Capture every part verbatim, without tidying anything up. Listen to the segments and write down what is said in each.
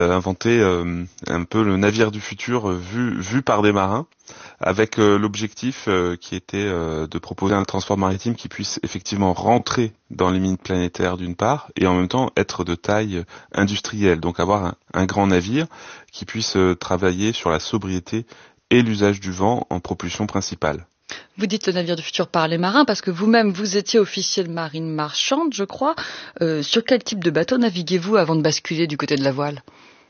inventé euh, un peu le navire du futur euh, vu vu par des marins, avec euh, l'objectif euh, qui était euh, de proposer un transport maritime qui puisse effectivement rentrer dans les limites planétaires d'une part, et en même temps être de taille industrielle, donc avoir un, un grand navire qui puisse euh, travailler sur la sobriété et l'usage du vent en propulsion principale. Vous dites le navire du futur par les marins parce que vous-même, vous étiez officier de marine marchande, je crois. Euh, sur quel type de bateau naviguez-vous avant de basculer du côté de la voile ?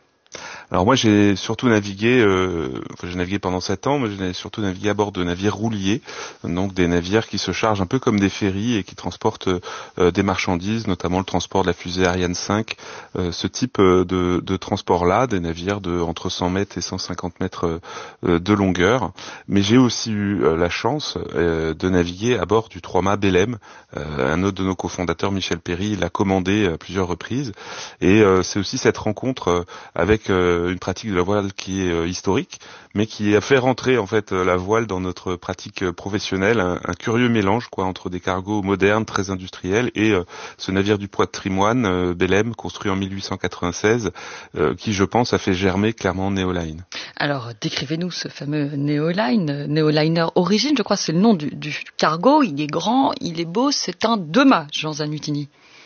Alors moi j'ai surtout navigué, euh, enfin, j'ai navigué pendant sept ans, mais j'ai surtout navigué à bord de navires rouliers, donc des navires qui se chargent un peu comme des ferries et qui transportent euh, des marchandises, notamment le transport de la fusée Ariane cinq, euh, ce type euh, de, de transport-là, des navires de entre cent mètres et cent cinquante mètres euh, de longueur. Mais j'ai aussi eu euh, la chance euh, de naviguer à bord du trois-mâts Belém. Euh, un autre de nos cofondateurs, Michel Péry, l'a commandé à plusieurs reprises, et euh, c'est aussi cette rencontre euh, avec euh, une pratique de la voile qui est euh, historique, mais qui a fait rentrer en fait la voile dans notre pratique professionnelle, un, un curieux mélange quoi entre des cargos modernes, très industriels, et euh, ce navire du patrimoine euh, Belém, construit en mille huit cent quatre-vingt-seize, euh, qui je pense a fait germer clairement Neoline. Alors décrivez-nous ce fameux Neoline, Neoliner Origine, je crois que c'est le nom du, du cargo. Il est grand, il est beau, c'est un deux-mâts, Jean Zanutini.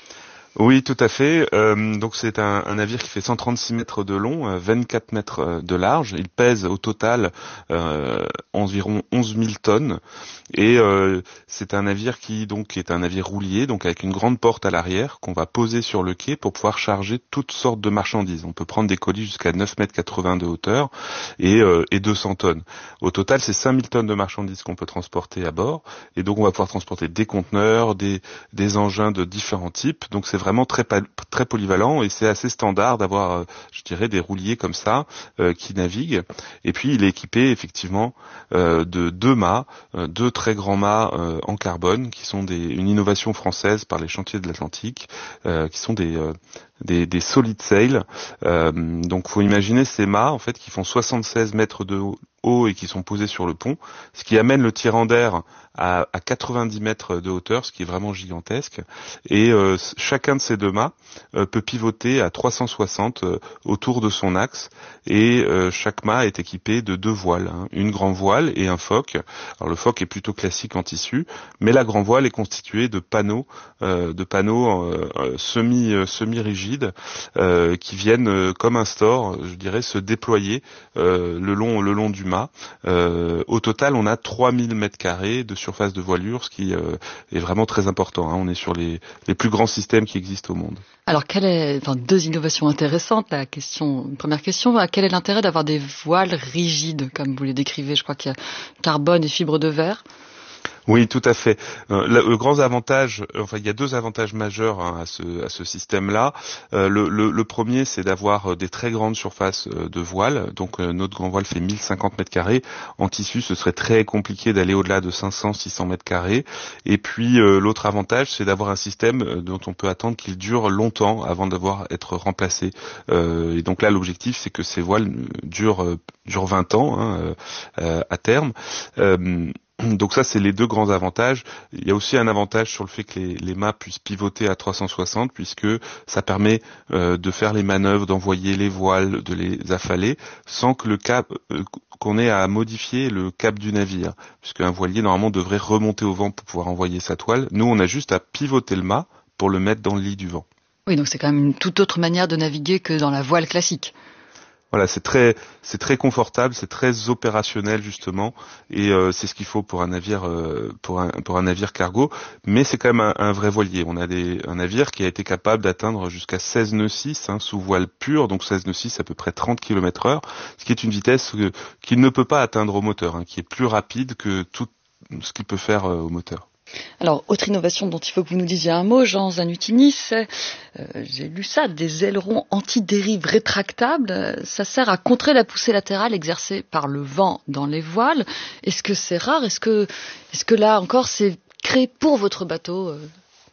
Oui, tout à fait. Euh, donc c'est un, un navire qui fait cent trente-six mètres de long, euh, vingt-quatre mètres de large. Il pèse au total euh, environ onze mille tonnes. Et euh, c'est un navire qui donc est un navire roulier, donc avec une grande porte à l'arrière qu'on va poser sur le quai pour pouvoir charger toutes sortes de marchandises. On peut prendre des colis jusqu'à neuf mètres quatre-vingts de hauteur et, euh, et deux cents tonnes. Au total, c'est cinq mille tonnes de marchandises qu'on peut transporter à bord. Et donc on va pouvoir transporter des conteneurs, des, des engins de différents types. Donc c'est vraiment très très polyvalent, et c'est assez standard d'avoir, euh, je dirais, des rouliers comme ça euh, qui naviguent. Et puis il est équipé effectivement euh, de deux mâts, euh, deux très grands mâts euh, en carbone, qui sont des, une innovation française par les chantiers de l'Atlantique, euh, qui sont des euh, des, des solid sail. Euh, donc faut imaginer ces mâts en fait qui font soixante-seize mètres de haut hauts et qui sont posés sur le pont, ce qui amène le tirant d'air à, à quatre-vingt-dix mètres de hauteur, ce qui est vraiment gigantesque. Et euh, chacun de ces deux mâts euh, peut pivoter à trois cent soixante euh, autour de son axe, et euh, chaque mât est équipé de deux voiles, hein, une grand voile et un foc. Alors le foc est plutôt classique en tissu, mais la grand voile est constituée de panneaux, euh, de panneaux euh, semi euh, semi rigides euh, qui viennent euh, comme un store, je dirais, se déployer euh, le long le long du mât. Euh, au total, on a trois mille mètres carrés de surface de voilure, ce qui euh, est vraiment très important, hein. On est sur les, les plus grands systèmes qui existent au monde. Alors, quelle est, enfin, deux innovations intéressantes. La question, une première question, quel est l'intérêt d'avoir des voiles rigides, comme vous les décrivez? Je crois qu'il y a carbone et fibre de verre. Oui, tout à fait. Euh, le, le grand avantage, enfin il y a deux avantages majeurs hein, à ce à ce système-là. Euh, le, le, le premier, c'est d'avoir des très grandes surfaces de voile. Donc euh, notre grand voile fait mille cinquante mètres carrés. En tissu, ce serait très compliqué d'aller au-delà de cinq cents, six cents mètres carrés. Et puis euh, l'autre avantage, c'est d'avoir un système dont on peut attendre qu'il dure longtemps avant d'avoir être remplacé. Euh, et donc là, l'objectif, c'est que ces voiles durent durent vingt ans hein, euh, à terme. Euh, Donc ça, c'est les deux grands avantages. Il y a aussi un avantage sur le fait que les, les mâts puissent pivoter à trois cent soixante, puisque ça permet euh, de faire les manœuvres, d'envoyer les voiles, de les affaler, sans que le cap euh, qu'on ait à modifier le cap du navire, puisqu'un voilier normalement devrait remonter au vent pour pouvoir envoyer sa toile. Nous, on a juste à pivoter le mât pour le mettre dans le lit du vent. Oui, donc c'est quand même une toute autre manière de naviguer que dans la voile classique. Voilà, c'est très, c'est très confortable, c'est très opérationnel justement, et euh, c'est ce qu'il faut pour un navire, euh, pour un pour un navire cargo. Mais c'est quand même un, un vrai voilier. On a des, un navire qui a été capable d'atteindre jusqu'à seize nœuds six hein, sous voile pure, donc seize nœuds six à peu près trente kilomètres heure, ce qui est une vitesse que, qu'il ne peut pas atteindre au moteur, hein, qui est plus rapide que tout ce qu'il peut faire euh, au moteur. Alors, autre innovation dont il faut que vous nous disiez un mot, Jean Zanutini, c'est, euh, j'ai lu ça, des ailerons anti-dérive rétractables. Ça sert à contrer la poussée latérale exercée par le vent dans les voiles. Est-ce que c'est rare? Est-ce que, est-ce que là encore, c'est créé pour votre bateau? euh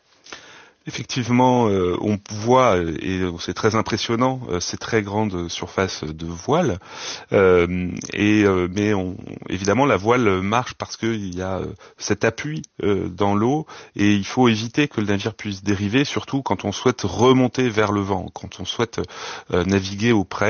Effectivement, euh, on voit, et c'est très impressionnant, euh, ces très grandes surfaces de voile. Euh, et euh, mais on, évidemment, la voile marche parce qu'il y a euh, cet appui euh, dans l'eau, et il faut éviter que le navire puisse dériver, surtout quand on souhaite remonter vers le vent, quand on souhaite euh, naviguer auprès